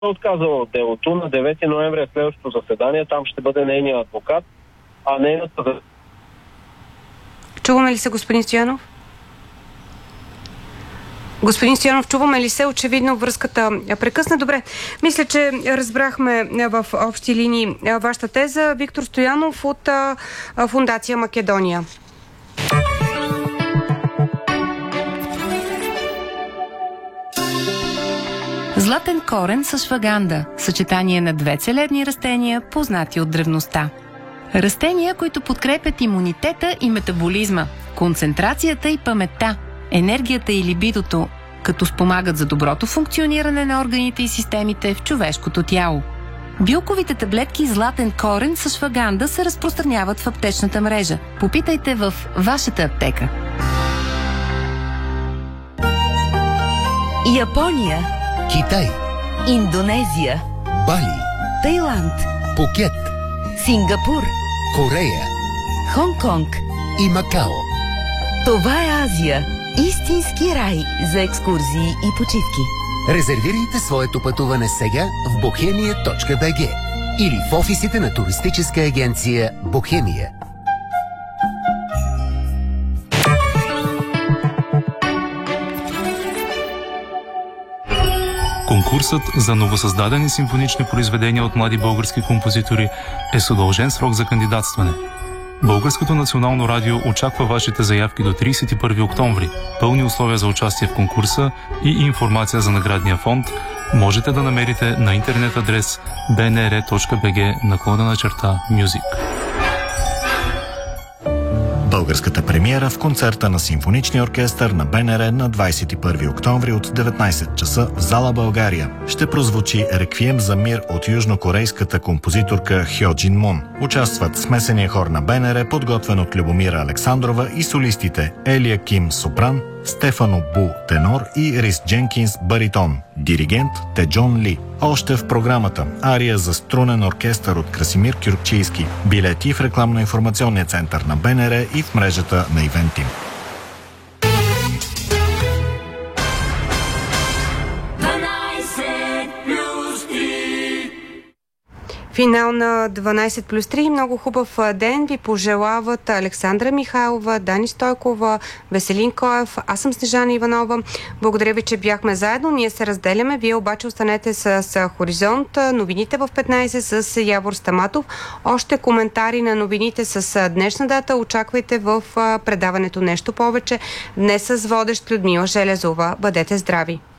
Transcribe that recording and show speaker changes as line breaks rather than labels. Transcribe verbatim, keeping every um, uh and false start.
отказала от делото. На девети ноември е следващото заседание. Там ще бъде нейният адвокат, а нейната...
Чуваме ли се, господин Стоянов? Господин Стоянов, чуваме ли се? Очевидно връзката прекъсна. Добре, мисля, че разбрахме в общи линии вашата теза. Виктор Стоянов от Фондация Македония.
Златен корен с шваганда – съчетание на две целебни растения, познати от древността. Растения, които подкрепят имунитета и метаболизма, концентрацията и паметта, енергията и либидото, като спомагат за доброто функциониране на органите и системите в човешкото тяло. Билковите таблетки Златен корен с шваганда се разпространяват в аптечната мрежа. Попитайте в вашата аптека.
Япония,
Китай,
Индонезия,
Бали,
Тайланд,
Пукет,
Сингапур,
Корея
Хонг-Конг
и Макао.
Това е Азия. Истински рай за екскурзии и почивки.
Резервирайте своето пътуване сега в бохемия точка би джи или в офисите на туристическа агенция Бохемия.
Конкурсът за новосъздадени симфонични произведения от млади български композитори е с удължен срок за кандидатстване. Българското национално радио очаква вашите заявки до тридесет и първи октомври. Пълни условия за участие в конкурса и информация за наградния фонд можете да намерите на интернет адрес би ен ар точка би джи наклонена черта Music.
Българската премиера в концерта на Симфоничния оркестър на Б Н Р на двадесет и първи октомври от деветнадесет часа в зала България. Ще прозвучи Реквием за мир от южнокорейската композиторка Хьо Джин Мун. Участват смесения хор на Б Н Р, подготвен от Любомира Александрова, и солистите Елия Ким сопран, Стефано Бу тенор и Рис Дженкинс баритон. Диригент Теджон Ли. Още в програмата ария за струнен оркестър от Красимир Кюркчийски. Билети в рекламно-информационния център на Б Н Р и в мрежата на Ивентим.
Финал на дванадесет плюс три. Много хубав ден ви пожелават Александра Михайлова, Дани Стойкова, Веселин Коев. Аз съм Снежана Иванова. Благодаря ви, че бяхме заедно. Ние се разделяме. Вие обаче останете с, с Хоризонт. Новините в петнадесет с Явор Стаматов. Още коментари на новините с днешна дата очаквайте в предаването Нещо повече. Днес с водещ Людмила Железова. Бъдете здрави!